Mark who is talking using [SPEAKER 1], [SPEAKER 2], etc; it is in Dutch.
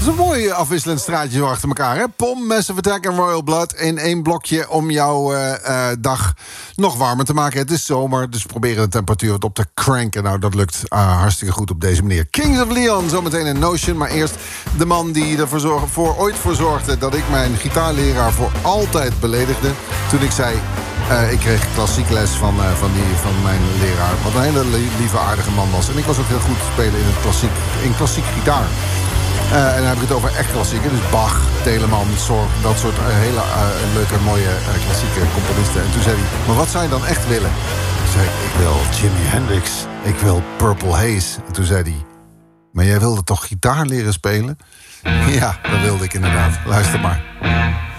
[SPEAKER 1] is een mooi afwisselend straatje zo achter elkaar, hè? Pom, Massive Attack en Royal Blood in één blokje om jouw dag nog warmer te maken. Het is zomer, dus we proberen de temperatuur wat op te cranken. Nou, dat lukt hartstikke goed op deze manier. Kings of Leon, zometeen in Notion. Maar eerst de man die ervoor ooit voor zorgde dat ik mijn gitaarleraar voor altijd beledigde. Toen ik zei, ik kreeg klassiek les van mijn leraar. Wat een hele lieve, aardige man was. En ik was ook heel goed spelen in klassiek gitaar. En dan heb ik het over echt klassieke. Dus Bach, Telemans, dat soort hele leuke, mooie klassieke componisten. En toen zei hij, maar wat zou je dan echt willen? Toen zei ik wil Jimi Hendrix. Ik wil Purple Haze. En toen zei hij, maar jij wilde toch gitaar leren spelen? Ja, dat wilde ik inderdaad. Luister maar.